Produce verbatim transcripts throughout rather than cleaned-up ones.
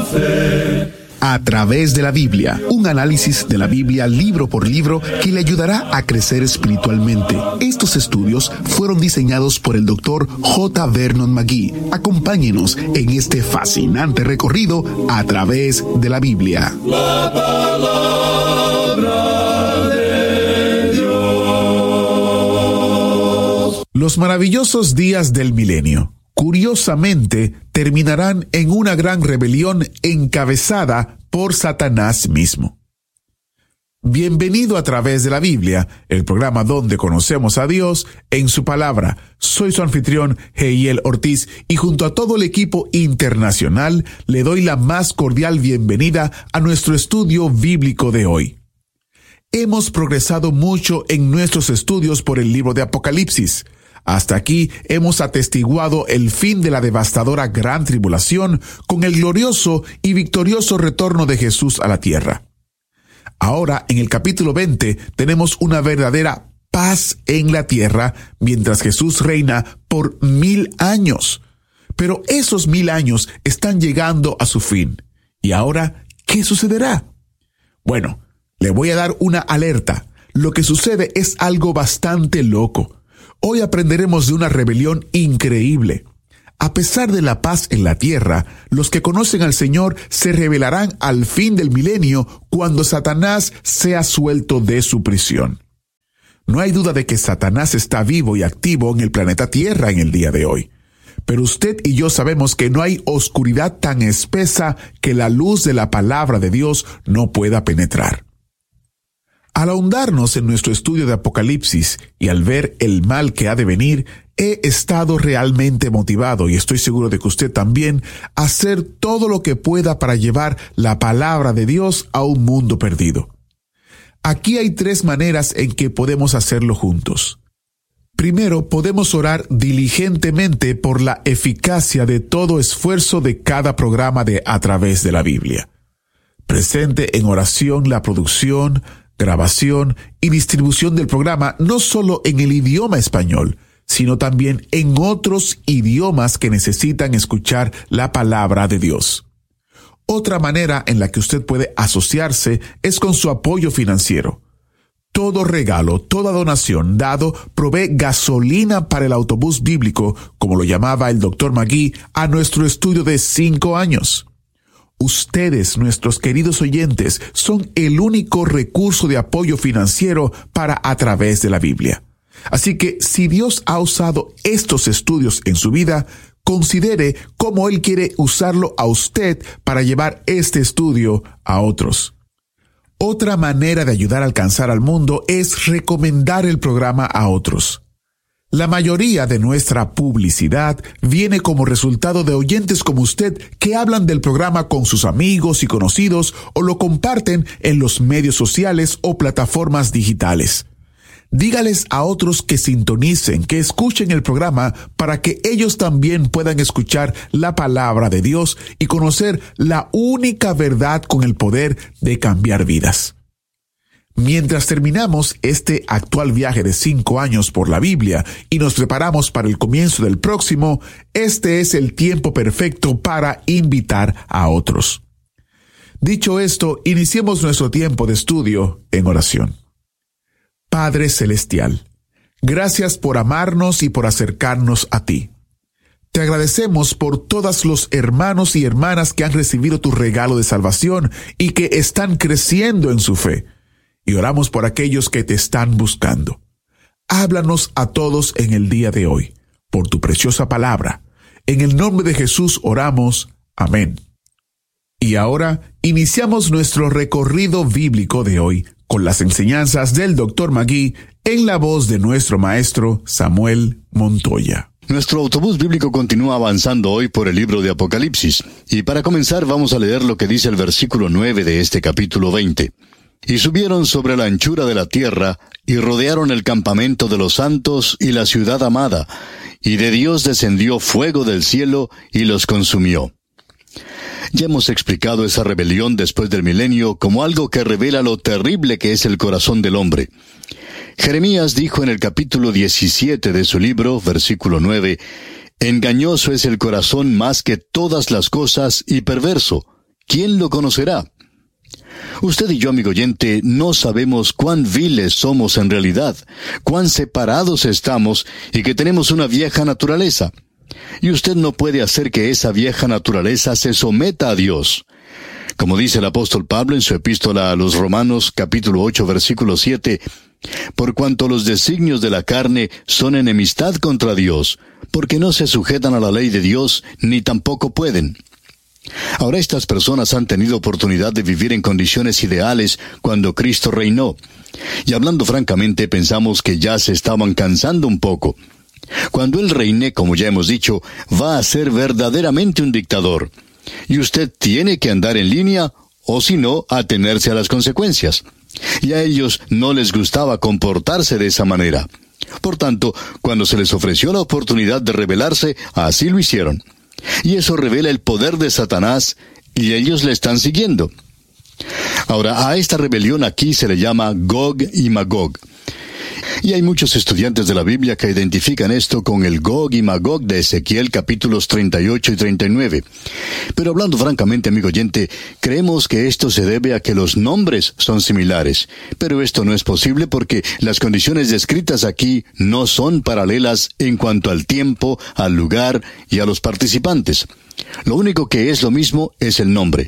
A través de la Biblia, un análisis de la Biblia libro por libro que le ayudará a crecer espiritualmente. Estos estudios fueron diseñados por el doctor J. Vernon McGee. Acompáñenos en este fascinante recorrido a través de la Biblia. La palabra de Dios. Los maravillosos días del milenio, curiosamente, terminarán en una gran rebelión encabezada por Satanás mismo. Bienvenido a través de la Biblia, el programa donde conocemos a Dios en su palabra. Soy su anfitrión, Heiel Ortiz, y junto a todo el equipo internacional, le doy la más cordial bienvenida a nuestro estudio bíblico de hoy. Hemos progresado mucho en nuestros estudios por el libro de Apocalipsis. Hasta aquí hemos atestiguado el fin de la devastadora gran tribulación con el glorioso y victorioso retorno de Jesús a la tierra. Ahora, en el capítulo veinte, tenemos una verdadera paz en la tierra mientras Jesús reina por mil años. Pero esos mil años están llegando a su fin. ¿Y ahora qué sucederá? Bueno, le voy a dar una alerta. Lo que sucede es algo bastante loco. Hoy aprenderemos de una rebelión increíble. A pesar de la paz en la tierra, los que conocen al Señor se rebelarán al fin del milenio cuando Satanás sea suelto de su prisión. No hay duda de que Satanás está vivo y activo en el planeta Tierra en el día de hoy. Pero usted y yo sabemos que no hay oscuridad tan espesa que la luz de la palabra de Dios no pueda penetrar. Al ahondarnos en nuestro estudio de Apocalipsis y al ver el mal que ha de venir, he estado realmente motivado, y estoy seguro de que usted también, a hacer todo lo que pueda para llevar la palabra de Dios a un mundo perdido. Aquí hay tres maneras en que podemos hacerlo juntos. Primero, podemos orar diligentemente por la eficacia de todo esfuerzo de cada programa de A Través de la Biblia. Presente en oración la producción, grabación y distribución del programa no solo en el idioma español, sino también en otros idiomas que necesitan escuchar la palabra de Dios. Otra manera en la que usted puede asociarse es con su apoyo financiero. Todo regalo, toda donación dado provee gasolina para el autobús bíblico, como lo llamaba el doctor McGee, a nuestro estudio de cinco años. Ustedes, nuestros queridos oyentes, son el único recurso de apoyo financiero para A Través de la Biblia. Así que, si Dios ha usado estos estudios en su vida, considere cómo Él quiere usarlo a usted para llevar este estudio a otros. Otra manera de ayudar a alcanzar al mundo es recomendar el programa a otros. La mayoría de nuestra publicidad viene como resultado de oyentes como usted que hablan del programa con sus amigos y conocidos o lo comparten en los medios sociales o plataformas digitales. Dígales a otros que sintonicen, que escuchen el programa para que ellos también puedan escuchar la palabra de Dios y conocer la única verdad con el poder de cambiar vidas. Mientras terminamos este actual viaje de cinco años por la Biblia y nos preparamos para el comienzo del próximo, este es el tiempo perfecto para invitar a otros. Dicho esto, iniciemos nuestro tiempo de estudio en oración. Padre Celestial, gracias por amarnos y por acercarnos a ti. Te agradecemos por todos los hermanos y hermanas que han recibido tu regalo de salvación y que están creciendo en su fe. Y oramos por aquellos que te están buscando. Háblanos a todos en el día de hoy, por tu preciosa palabra. En el nombre de Jesús oramos. Amén. Y ahora iniciamos nuestro recorrido bíblico de hoy con las enseñanzas del doctor McGee en la voz de nuestro maestro Samuel Montoya. Nuestro autobús bíblico continúa avanzando hoy por el libro de Apocalipsis. Y para comenzar vamos a leer lo que dice el versículo nueve de este capítulo veinte. Y subieron sobre la anchura de la tierra, y rodearon el campamento de los santos y la ciudad amada, y de Dios descendió fuego del cielo, y los consumió. Ya hemos explicado esa rebelión después del milenio como algo que revela lo terrible que es el corazón del hombre. Jeremías dijo en el capítulo diecisiete de su libro, versículo nueve, «Engañoso es el corazón más que todas las cosas, y perverso. ¿quién lo conocerá? Usted y yo, amigo oyente, no sabemos cuán viles somos en realidad, cuán separados estamos y que tenemos una vieja naturaleza. Y usted no puede hacer que esa vieja naturaleza se someta a Dios. Como dice el apóstol Pablo en su epístola a los Romanos, capítulo ocho, versículo siete, por cuanto los designios de la carne son enemistad contra Dios, porque no se sujetan a la ley de Dios, ni tampoco pueden. Ahora estas personas han tenido oportunidad de vivir en condiciones ideales cuando Cristo reinó. Y hablando francamente, pensamos que ya se estaban cansando un poco. Cuando Él reine, como ya hemos dicho, va a ser verdaderamente un dictador. Y usted tiene que andar en línea, o si no, atenerse a las consecuencias. Y a ellos no les gustaba comportarse de esa manera. Por tanto, cuando se les ofreció la oportunidad de rebelarse, así lo hicieron. Y eso revela el poder de Satanás, y ellos le están siguiendo. Ahora, a esta rebelión aquí se le llama Gog y Magog. Y hay muchos estudiantes de la Biblia que identifican esto con el Gog y Magog de Ezequiel capítulos treinta y ocho y treinta y nueve. Pero hablando francamente, amigo oyente, creemos que esto se debe a que los nombres son similares. Pero esto no es posible porque las condiciones descritas aquí no son paralelas en cuanto al tiempo, al lugar y a los participantes. Lo único que es lo mismo es el nombre.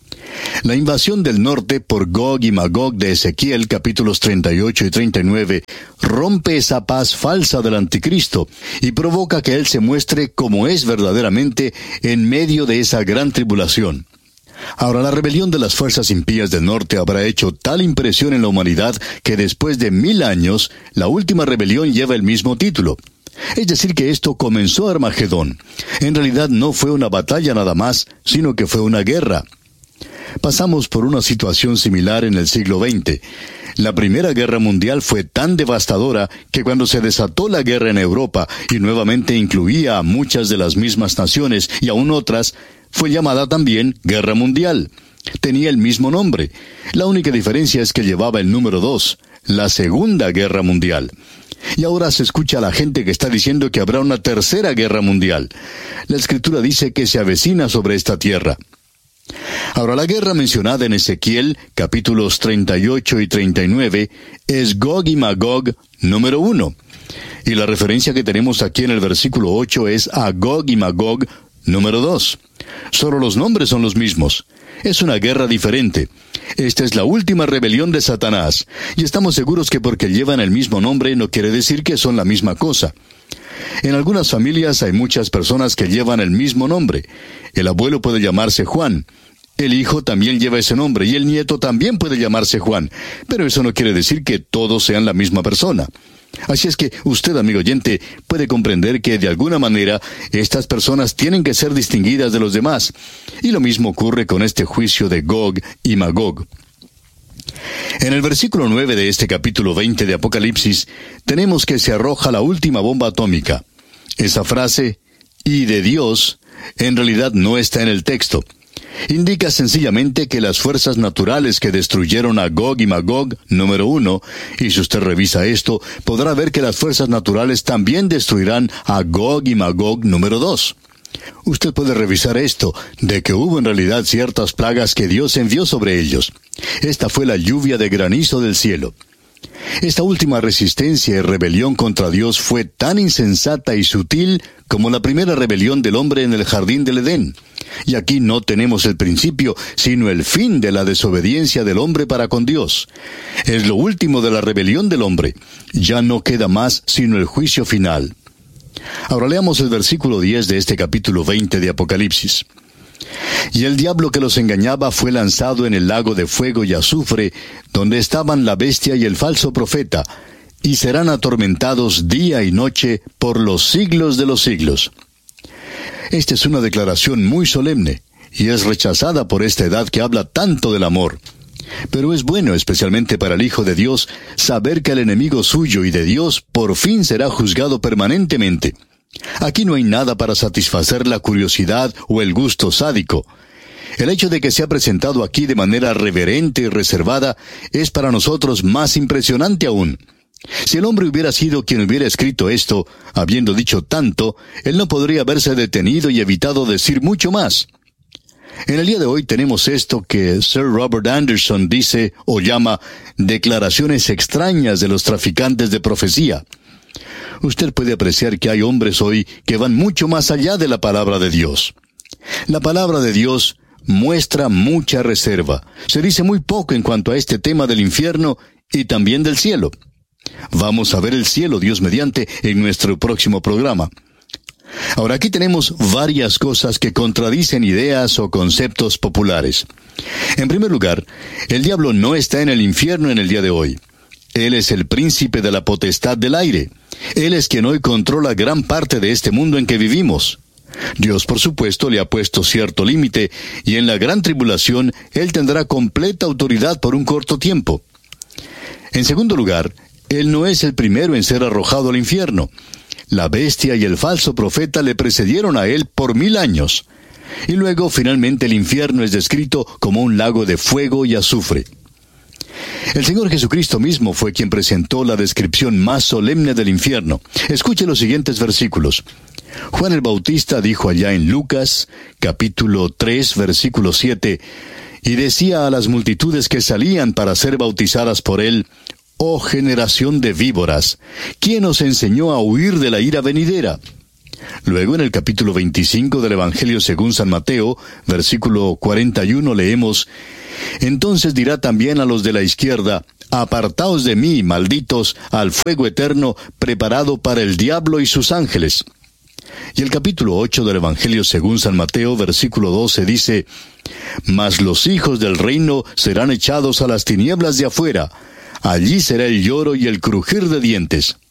La invasión del norte por Gog y Magog de Ezequiel capítulos treinta y ocho y treinta y nueve rompe esa paz falsa del anticristo y provoca que él se muestre como es verdaderamente en medio de esa gran tribulación. Ahora, la rebelión de las fuerzas impías del norte habrá hecho tal impresión en la humanidad que después de mil años, la última rebelión lleva el mismo título. Es decir, que esto comenzó Armagedón. En realidad no fue una batalla nada más, sino que fue una guerra. Pasamos por una situación similar en el siglo veinte. La Primera Guerra Mundial fue tan devastadora que cuando se desató la guerra en Europa y nuevamente incluía a muchas de las mismas naciones y aún otras, fue llamada también Guerra Mundial. Tenía el mismo nombre. La única diferencia es que llevaba el número dos, la Segunda Guerra Mundial. Y ahora se escucha a la gente que está diciendo que habrá una Tercera Guerra Mundial. La Escritura dice que se avecina sobre esta tierra. Ahora, la guerra mencionada en Ezequiel, capítulos treinta y ocho y treinta y nueve, es Gog y Magog número uno. Y la referencia que tenemos aquí en el versículo ocho es a Gog y Magog número dos. Solo los nombres son los mismos. Es una guerra diferente. Esta es la última rebelión de Satanás. Y estamos seguros que porque llevan el mismo nombre no quiere decir que son la misma cosa. En algunas familias hay muchas personas que llevan el mismo nombre. El abuelo puede llamarse Juan. El hijo también lleva ese nombre y el nieto también puede llamarse Juan. Pero eso no quiere decir que todos sean la misma persona. Así es que usted, amigo oyente, puede comprender que de alguna manera estas personas tienen que ser distinguidas de los demás. Y lo mismo ocurre con este juicio de Gog y Magog. En el versículo nueve de este capítulo veinte de Apocalipsis, tenemos que se arroja la última bomba atómica. Esa frase, y de Dios, en realidad no está en el texto. Indica sencillamente que las fuerzas naturales que destruyeron a Gog y Magog, número uno, y si usted revisa esto, podrá ver que las fuerzas naturales también destruirán a Gog y Magog, número dos. Usted puede revisar esto, de que hubo en realidad ciertas plagas que Dios envió sobre ellos. Esta fue la lluvia de granizo del cielo. Esta última resistencia y rebelión contra Dios fue tan insensata y sutil como la primera rebelión del hombre en el jardín del Edén. Y aquí no tenemos el principio, sino el fin de la desobediencia del hombre para con Dios. Es lo último de la rebelión del hombre. Ya no queda más sino el juicio final. Ahora leamos el versículo diez de este capítulo veinte de Apocalipsis. Y el diablo que los engañaba fue lanzado en el lago de fuego y azufre, donde estaban la bestia y el falso profeta, y serán atormentados día y noche por los siglos de los siglos. Esta es una declaración muy solemne, y es rechazada por esta edad que habla tanto del amor. Pero es bueno, especialmente para el Hijo de Dios, saber que el enemigo suyo y de Dios por fin será juzgado permanentemente. Aquí no hay nada para satisfacer la curiosidad o el gusto sádico. El hecho de que sea presentado aquí de manera reverente y reservada es para nosotros más impresionante aún. Si el hombre hubiera sido quien hubiera escrito esto, habiendo dicho tanto, él no podría haberse detenido y evitado decir mucho más. En el día de hoy tenemos esto que Sir Robert Anderson dice o llama declaraciones extrañas de los traficantes de profecía. Usted puede apreciar que hay hombres hoy que van mucho más allá de la palabra de Dios. La palabra de Dios muestra mucha reserva. Se dice muy poco en cuanto a este tema del infierno y también del cielo. Vamos a ver el cielo, Dios mediante, en nuestro próximo programa. Ahora, aquí tenemos varias cosas que contradicen ideas o conceptos populares. En primer lugar, el diablo no está en el infierno en el día de hoy. Él es el príncipe de la potestad del aire. Él es quien hoy controla gran parte de este mundo en que vivimos. Dios, por supuesto, le ha puesto cierto límite, y en la gran tribulación, Él tendrá completa autoridad por un corto tiempo. En segundo lugar, Él no es el primero en ser arrojado al infierno. La bestia y el falso profeta le precedieron a Él por mil años. Y luego, finalmente, el infierno es descrito como un lago de fuego y azufre. El Señor Jesucristo mismo fue quien presentó la descripción más solemne del infierno. Escuche los siguientes versículos. Juan el Bautista dijo allá en Lucas, capítulo tres, versículo siete, y decía a las multitudes que salían para ser bautizadas por él: «Oh generación de víboras, ¿quién os enseñó a huir de la ira venidera?». Luego en el capítulo veinticinco del Evangelio según San Mateo, versículo cuarenta y uno, leemos: «Entonces dirá también a los de la izquierda: Apartaos de mí, malditos, al fuego eterno preparado para el diablo y sus ángeles». Y el capítulo ocho del Evangelio según San Mateo, versículo doce, dice: «Mas los hijos del reino serán echados a las tinieblas de afuera. Allí será el lloro y el crujir de dientes».